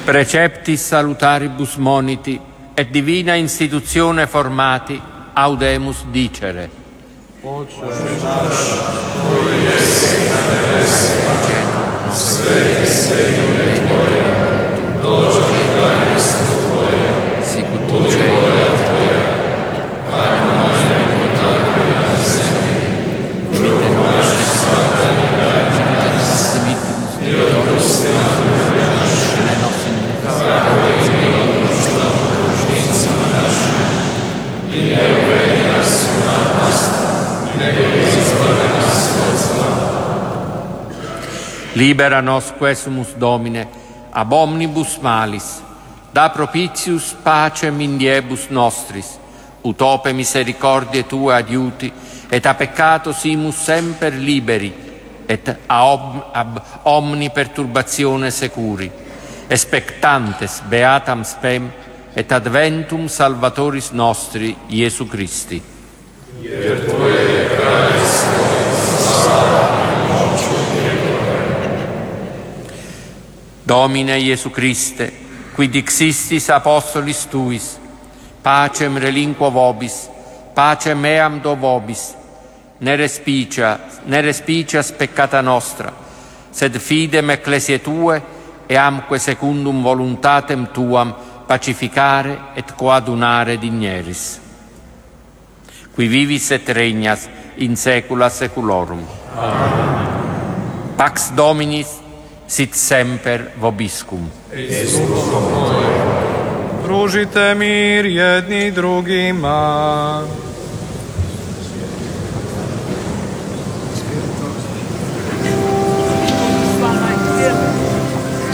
Preceptis salutaribus moniti et divina institutione formati audemus dicere. Oče naš, koji jesi na nebesima, sveti se ime Tvoje, dođi kraljestvo Tvoje, budi volja Tvoja, kao na nebu, tako i na zemlji. Kruh naš svakog daj nas i oprosti nam grije naše, kako i mi oproštamo dužnicima našim. I ne uvedi nas u napast, nego izbavi nas od zla. Libera nos quesumus Domine, ab omnibus malis, da propitius pacem in diebus nostris, utope misericordie Tue adiuti, et a peccato simus semper liberi, et ab omni perturbatione securi, expectantes beatam spem, et adventum Salvatoris nostri, Iesu Christi. Jer Tvoje je kraljestvo, slava i moć vjekova. Domine Iesu Christe, qui dixistis apostolis Tuis, pacem relinquo vobis, pacem meam do vobis, ne respicias peccata nostra, sed fidem ecclesiae Tue, eamque secundum voluntatem Tuam pacificare et coadunare digneris. Qui vivis et regnas in saecula saeculorum. Amen. Pax Dominis sit semper vobiscum. Et s duhom tvojim. Pružite mir jedni drugima.